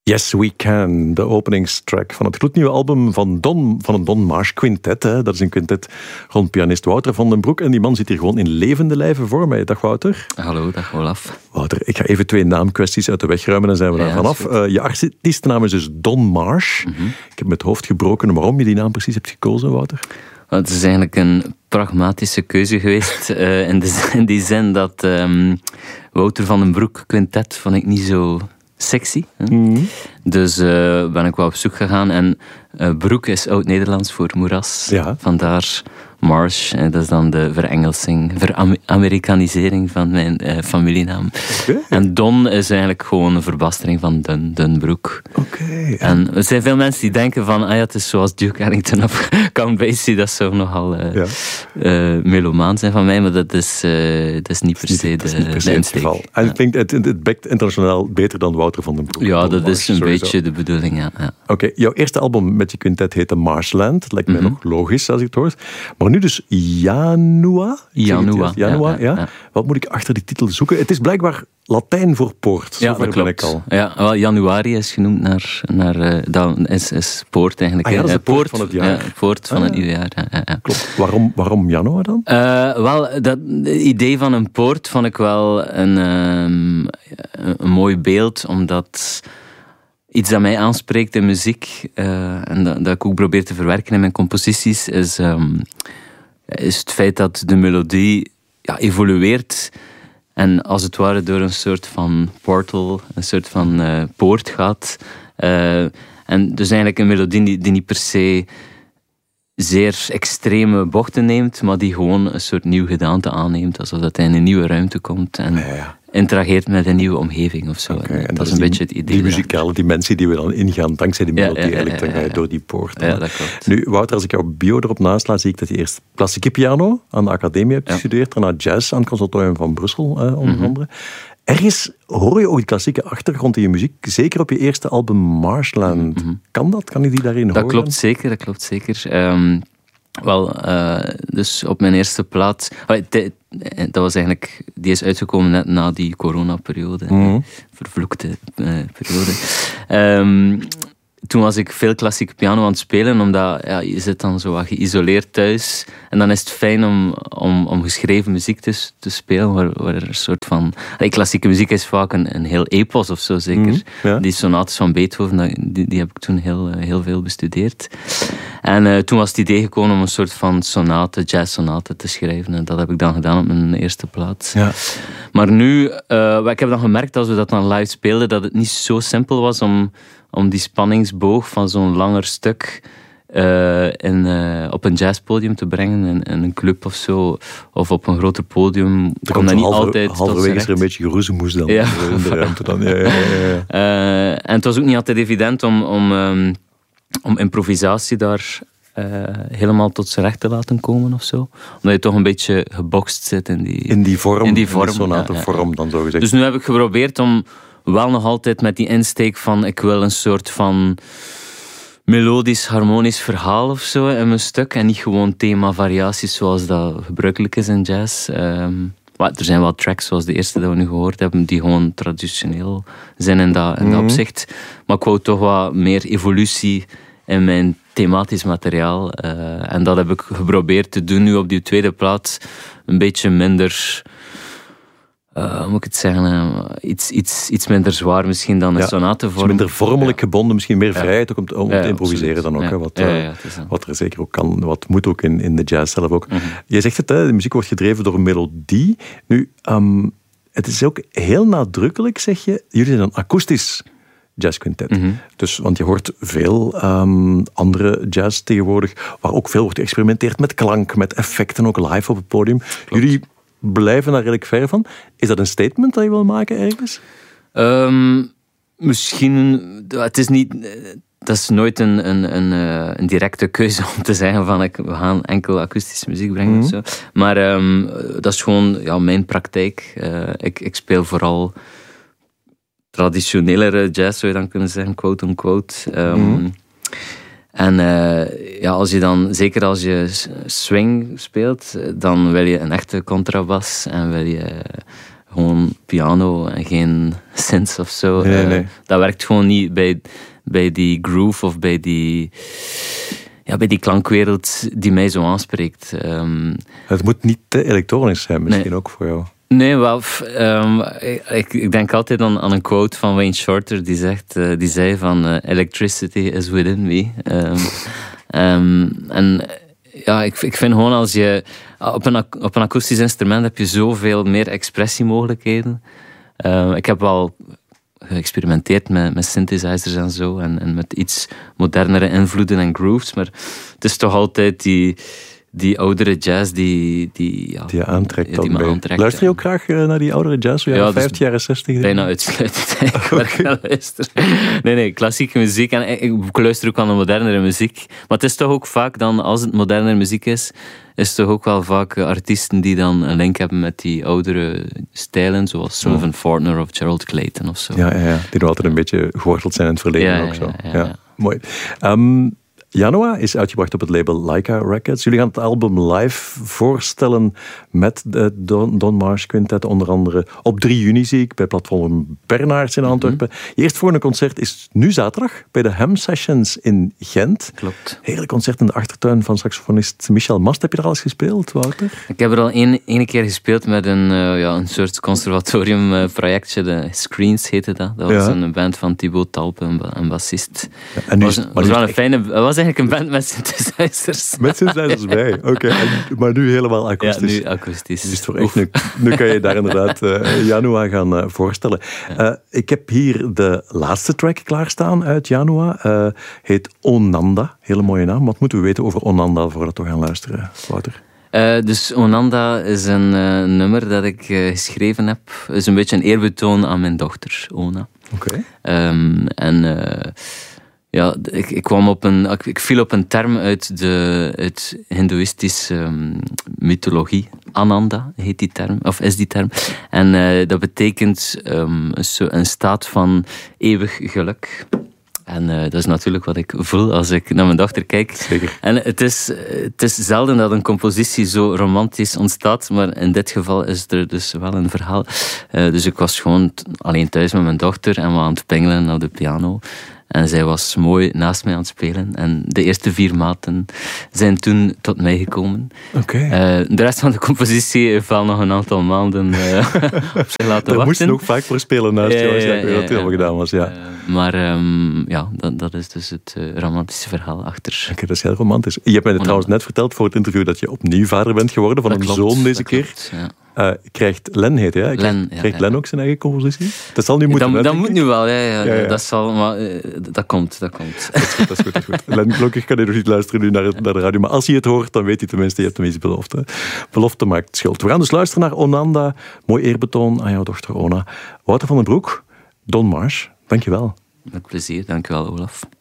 Yes, We Can, de openingstrack van het gloednieuwe album van een Don Marsh Quintet. Hè. Dat is een quintet rond pianist Wouter van den Broek. En die man zit hier gewoon in levende lijven voor mij. Dag Wouter. Hallo, dag Olaf. Wouter, ik ga even 2 naamkwesties uit de weg ruimen en zijn we daar vanaf. Je artiestennaam is dus Don Marsh. Mm-hmm. Ik heb met het hoofd gebroken waarom je die naam precies hebt gekozen, Wouter. Het is eigenlijk een pragmatische keuze geweest. In die zin dat Wouter van den Broek Quintet vond ik niet zo sexy. Mm-hmm. Dus ben ik wel op zoek gegaan. En broek is oud-Nederlands voor moeras. Ja. Vandaar Marsh. Dat is dan de veramerikanisering van mijn familienaam. Okay. En Don is eigenlijk gewoon een verbastering van Dun Broek. Okay. En er zijn veel mensen die denken van, het is zoals Duke Ellington of Count Basie, dat zou nogal melomaan zijn van mij, maar dat is niet per se de insteek. En ik denk, het bekt internationaal beter dan Wouter van den Broek. Ja, dat is een beetje de bedoeling, ja. Oké, jouw eerste album met je quintet heette Marshland. Dat lijkt mij nog logisch als ik het hoor. Maar nu dus Janua. Ja. Wat moet ik achter die titel zoeken? Het is blijkbaar Latijn voor poort. Ja, dat klopt. Ja, wel, januari is genoemd naar dat is poort eigenlijk. Dat is de poort van het jaar. Ja, poort van het nieuwe jaar. Ja. Klopt. Waarom Janua dan? Wel, dat idee van een poort vond ik wel een mooi beeld, omdat iets dat mij aanspreekt in muziek en dat ik ook probeer te verwerken in mijn composities is het feit dat de melodie evolueert en als het ware door een soort van portal, een soort van poort gaat. En dus eigenlijk een melodie die niet per se zeer extreme bochten neemt, maar die gewoon een soort nieuw gedaante aanneemt, alsof dat hij in een nieuwe ruimte komt en interageert met een nieuwe omgeving of zo. Okay, dat is een beetje het idee. Die muzikale dimensie die we dan ingaan, dankzij die melodie, dan ga je door die poort. Ja, dat klopt. Nu, Wouter, als ik jouw bio erop nasla, zie ik dat je eerst klassieke piano aan de academie hebt gestudeerd, daarna jazz aan het Conservatorium van Brussel, onder andere. Ergens hoor je ook die klassieke achtergrond in je muziek, zeker op je eerste album Marshland. Mm-hmm. Kan dat? Kan je die daarin horen? Dat klopt zeker. Dus op mijn eerste plaat, dat was eigenlijk, die is uitgekomen net na die coronaperiode, vervloekte periode. Toen was ik veel klassieke piano aan het spelen, omdat je zit dan zo wat geïsoleerd thuis. En dan is het fijn om geschreven muziek te spelen, waar er een soort van... klassieke muziek is vaak een heel epos of zo, zeker. Die sonates van Beethoven, die heb ik toen heel veel bestudeerd. En toen was het idee gekomen om een soort van jazzsonate te schrijven. En dat heb ik dan gedaan op mijn eerste plaats. Ja. Maar nu, ik heb dan gemerkt als we dat dan live speelden, dat het niet zo simpel was om die spanningsboog van zo'n langer stuk op een jazzpodium te brengen, in een club of zo, of op een groter podium. Er komt niet altijd halverwege is er een beetje geroezemoes dan in de ruimte dan. En het was ook niet altijd evident om improvisatie daar helemaal tot z'n recht te laten komen of zo. Omdat je toch een beetje geboxt zit in die vorm. Sonatenvorm dan zo gezegd. Dus nu heb ik geprobeerd om wel nog altijd met die insteek van ik wil een soort van melodisch, harmonisch verhaal of zo in mijn stuk en niet gewoon thema-variaties zoals dat gebruikelijk is in jazz. Maar er zijn wel tracks zoals de eerste dat we nu gehoord hebben die gewoon traditioneel zijn in dat opzicht. Maar ik wou toch wat meer evolutie in mijn thematisch materiaal. En dat heb ik geprobeerd te doen nu op die tweede plaats. Een beetje minder... hoe moet ik het zeggen? Iets minder zwaar misschien dan een sonatevorm. Minder vormelijk gebonden, misschien meer vrijheid ook om te improviseren dan ook. Wat er zeker ook kan, wat moet ook in de jazz zelf ook. Mm-hmm. Jij zegt het, de muziek wordt gedreven door een melodie. Nu, het is ook heel nadrukkelijk, zeg je, jullie zijn een akoestisch jazzquintet. Mm-hmm. Dus, want je hoort veel andere jazz tegenwoordig, waar ook veel wordt geëxperimenteerd met klank, met effecten, ook live op het podium. Klopt. Jullie blijven daar redelijk ver van. Is dat een statement dat je wil maken ergens? Misschien... Het is niet... Dat is nooit een directe keuze om te zeggen van we gaan enkel akoestische muziek brengen of zo. Maar dat is gewoon mijn praktijk. Ik speel vooral traditionelere jazz, zou je dan kunnen zeggen, quote-unquote. En als je dan, zeker als je swing speelt, dan wil je een echte contrabas en wil gewoon piano en geen synths of zo. Nee. Dat werkt gewoon niet bij die groove of bij die klankwereld die mij zo aanspreekt. Het moet niet te elektronisch zijn, misschien ook voor jou. Nee, wel, ik denk altijd aan een quote van Wayne Shorter die zei van electricity is within me. En ja, ik vind gewoon als je op een akoestisch instrument heb je zoveel meer expressiemogelijkheden. Ik heb wel geëxperimenteerd met synthesizers en zo en met iets modernere invloeden en grooves, maar het is toch altijd die oudere jazz die je aantrekt. Die me aantrekt. Luister je ook graag naar die oudere jazz? Jaren 50, jaren 60? Bijna uitsluitend. Nee, klassieke muziek. En ik luister ook aan de modernere muziek. Maar het is toch ook vaak dan, als het modernere muziek is het toch ook wel vaak artiesten die dan een link hebben met die oudere stijlen, zoals Sullivan Fortner of Gerald Clayton of zo. Ja. Die nog altijd een beetje geworteld zijn in het verleden ook zo. Ja. Mooi. Janua is uitgebracht op het label Laika Records. Jullie gaan het album live voorstellen met de Don Marsh Quintet, onder andere op 3 juni zie ik bij platform Bernards in Antwerpen. Je eerstvolgende concert is nu zaterdag bij de Ham Sessions in Gent. Klopt. Heerlijk concert in de achtertuin van saxofonist Michel Mast. Heb je er al eens gespeeld, Wouter? Ik heb er al ene keer gespeeld met een soort conservatoriumprojectje. De Screens heette dat. Dat was een band van Thibaut Talpe, een bassist. Ja, en nu was wel een fijne... was eigenlijk een band met synthesizers. Met synthesizers bij, oké. Maar nu helemaal akoestisch. Ja, nu akoestisch. Dus voor echt, nu kan je daar inderdaad Janua gaan voorstellen. Ja. Ik heb hier de laatste track klaarstaan uit Janua. Heet Onanda. Hele mooie naam. Wat moeten we weten over Onanda voordat we gaan luisteren, Wouter? Dus Onanda is een nummer dat ik geschreven heb. Het is een beetje een eerbetoon aan mijn dochter, Ona. Oké. Ja, ik viel op een term uit Hindoeïstische mythologie. Ananda heet die term, of is die term. En dat betekent een staat van eeuwig geluk. En dat is natuurlijk wat ik voel als ik naar mijn dochter kijk. Zeker. En het is zelden dat een compositie zo romantisch ontstaat, maar in dit geval is er dus wel een verhaal. Dus ik was gewoon alleen thuis met mijn dochter en we aan het pingelen op de piano. En zij was mooi naast mij aan het spelen. En de eerste 4 maten zijn toen tot mij gekomen. Okay. De rest van de compositie heeft wel nog een aantal maanden op zich laten wachten. Daar moest je ook vaak voor spelen naast jou, als jij dat helemaal gedaan was. Ja. Maar dat is dus het romantische verhaal achter. Oké, dat is heel romantisch. Je hebt mij trouwens net verteld voor het interview dat je opnieuw vader bent geworden van een zoon deze keer. Klopt, ja. Krijgt Len heet, hè? Krijgt Len ook zijn eigen compositie? Dat zal nu moeten. Dat moet nu wel, ja. Dat zal, maar dat komt. Dat is goed. Len, gelukkig kan hij nog niet luisteren nu naar de radio, maar als hij het hoort, dan weet hij tenminste, je hebt hem iets beloofd. Hè? Belofte maakt schuld. We gaan dus luisteren naar Onanda. Mooi eerbetoon aan jouw dochter Ona. Wouter van den Broek, Don Marsh, dankjewel. Met plezier, dankjewel Olaf.